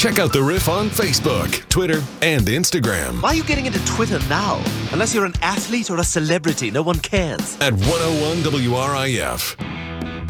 Check out The Riff on Facebook, Twitter, and Instagram. Why are you getting into Twitter now? Unless you're an athlete or a celebrity, no one cares. At 101 WRIF.